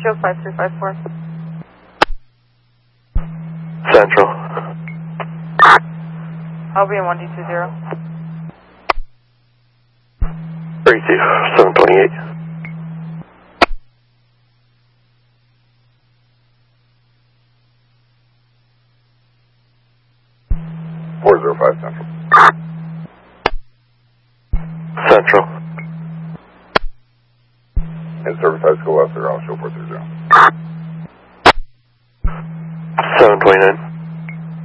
show 5354. Central. Albion 1220. 728. Central. Central. In service high school west, they're on show 430.